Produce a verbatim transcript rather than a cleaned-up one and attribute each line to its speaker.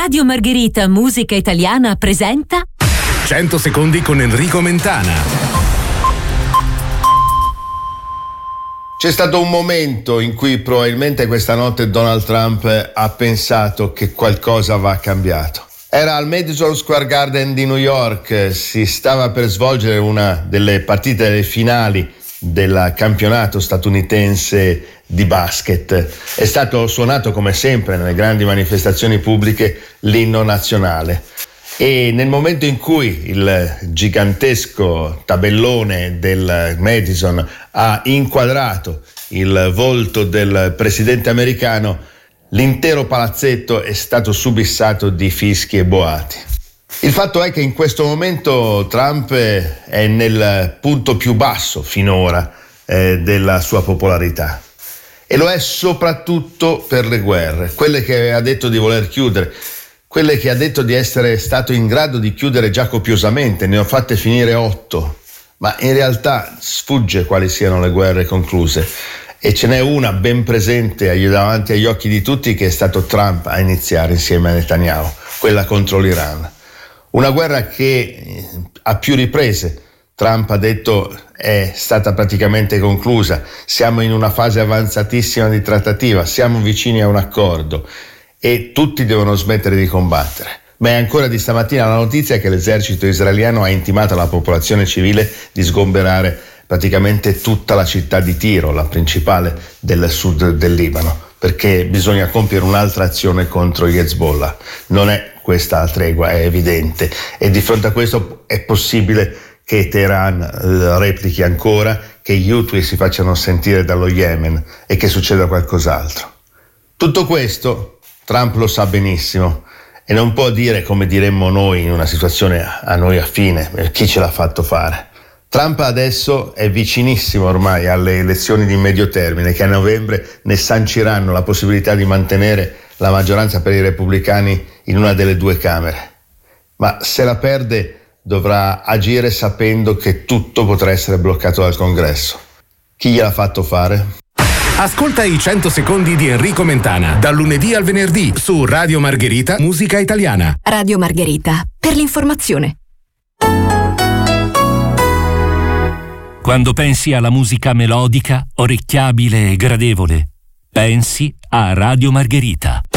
Speaker 1: Radio Margherita Musica Italiana presenta
Speaker 2: cento secondi con Enrico Mentana.
Speaker 3: C'è stato un momento in cui probabilmente questa notte Donald Trump ha pensato che qualcosa va cambiato. Era al Madison Square Garden di New York, si stava per svolgere una delle partite delle finali del campionato statunitense di basket. È stato suonato come sempre nelle grandi manifestazioni pubbliche l'inno nazionale e nel momento in cui il gigantesco tabellone del Madison ha inquadrato il volto del presidente americano, l'intero palazzetto è stato subissato di fischi e boati. Il fatto è che in questo momento Trump è nel punto più basso finora eh, della sua popolarità e lo è soprattutto per le guerre, quelle che ha detto di voler chiudere, quelle che ha detto di essere stato in grado di chiudere già copiosamente, ne ho fatte finire otto, ma in realtà sfugge quali siano le guerre concluse. E ce n'è una ben presente davanti agli occhi di tutti, che è stato Trump a iniziare insieme a Netanyahu, quella contro l'Iran. Una guerra che a più riprese Trump ha detto è stata praticamente conclusa, siamo in una fase avanzatissima di trattativa, siamo vicini a un accordo e tutti devono smettere di combattere. Ma è ancora di stamattina la notizia che l'esercito israeliano ha intimato alla popolazione civile di sgomberare praticamente tutta la città di Tiro, la principale del sud del Libano, perché bisogna compiere un'altra azione contro gli Hezbollah. Non è questa la tregua, è evidente, e di fronte a questo è possibile che Teheran eh, replichi ancora, che gli Houthi si facciano sentire dallo Yemen e che succeda qualcos'altro. Tutto questo Trump lo sa benissimo e non può dire come diremmo noi in una situazione a noi affine, chi ce l'ha fatto fare. Trump adesso è vicinissimo ormai alle elezioni di medio termine che a novembre ne sanciranno la possibilità di mantenere la maggioranza per i repubblicani in una delle due camere. Ma se la perde dovrà agire sapendo che tutto potrà essere bloccato dal Congresso. Chi gliel'ha fatto fare?
Speaker 2: Ascolta i cento secondi di Enrico Mentana dal lunedì al venerdì su Radio Margherita Musica Italiana.
Speaker 1: Radio Margherita, per l'informazione.
Speaker 4: Quando pensi alla musica melodica, orecchiabile e gradevole, pensi a Radio Margherita.